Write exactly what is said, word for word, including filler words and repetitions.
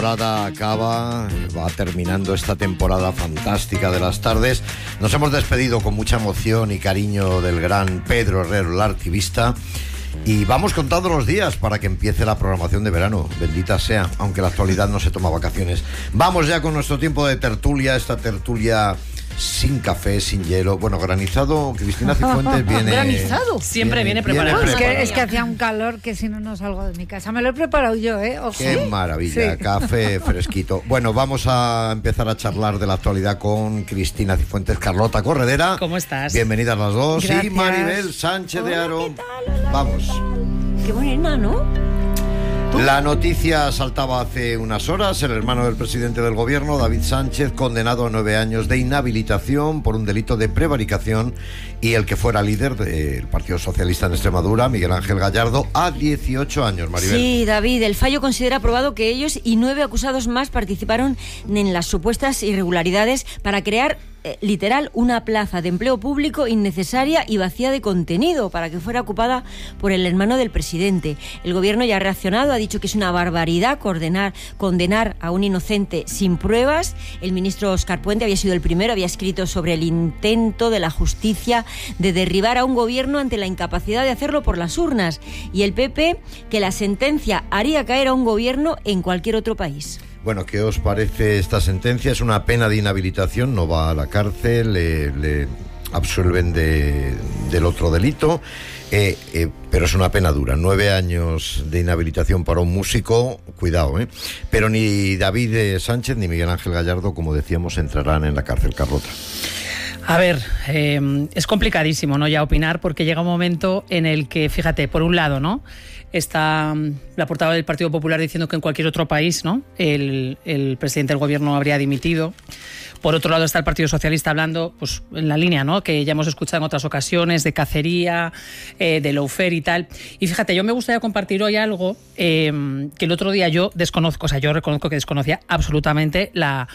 La temporada acaba, va terminando esta temporada fantástica de las tardes. Nos hemos despedido con mucha emoción y cariño del gran Pedro Herrero, el artivista. Y vamos contando los días para que empiece la programación de verano, bendita sea, aunque la actualidad no se toma vacaciones. Vamos ya con nuestro tiempo de tertulia, esta tertulia sin café, sin hielo. Bueno, granizado, Cristina Cifuentes viene... ¿Granizado? Siempre viene, viene preparado. Viene preparado. Es, que, es que hacía un calor que si no, no salgo de mi casa. Me lo he preparado yo, ¿eh? Ojo. Qué ¿Sí? maravilla, sí. Café fresquito. Bueno, vamos a empezar a charlar de la actualidad con Cristina Cifuentes, Carlota Corredera. ¿Cómo estás? Bienvenidas las dos. Gracias. Y Maribel Sánchez. Hola, de Aro. ¿Qué tal? Hola, vamos. ¿qué tal? Qué buena, ¿no? La noticia saltaba hace unas horas. El hermano del presidente del gobierno, David Sánchez, condenado a nueve años de inhabilitación por un delito de prevaricación, y el que fuera líder del Partido Socialista en Extremadura, Miguel Ángel Gallardo, a dieciocho años, Maribel. Sí, David, el fallo considera probado que ellos y nueve acusados más participaron en las supuestas irregularidades para crear Eh, literal, una plaza de empleo público innecesaria y vacía de contenido para que fuera ocupada por el hermano del presidente. El gobierno ya ha reaccionado, ha dicho que es una barbaridad condenar, condenar a un inocente sin pruebas. El ministro Óscar Puente había sido el primero, había escrito sobre el intento de la justicia de derribar a un gobierno ante la incapacidad de hacerlo por las urnas, y el P P que la sentencia haría caer a un gobierno en cualquier otro país. Bueno, ¿qué os parece esta sentencia? Es una pena de inhabilitación, no va a la cárcel, le, le absuelven de, del otro delito, eh, eh, pero es una pena dura. Nueve años de inhabilitación para un músico, cuidado, ¿eh? Pero ni David Sánchez ni Miguel Ángel Gallardo, como decíamos, entrarán en la cárcel, Carlota. A ver, eh, es complicadísimo, ¿no?, ya opinar, porque llega un momento en el que, fíjate, por un lado, ¿no?, está la portavoz del Partido Popular diciendo que en cualquier otro país, ¿no?, el, el presidente del gobierno habría dimitido. Por otro lado está el Partido Socialista hablando, pues, en la línea, ¿no?, que ya hemos escuchado en otras ocasiones, de cacería, eh, de lawfare y tal. Y fíjate, yo me gustaría compartir hoy algo eh, que el otro día yo desconozco, o sea, yo reconozco que desconocía absolutamente la